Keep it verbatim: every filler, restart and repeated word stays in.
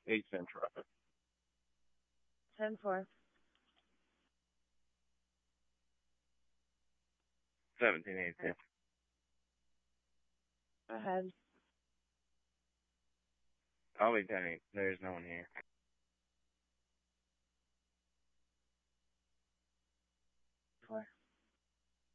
eight Central. ten four. seventeen eighteen. Go ahead. I'll be ten eight. There's no one here. Four.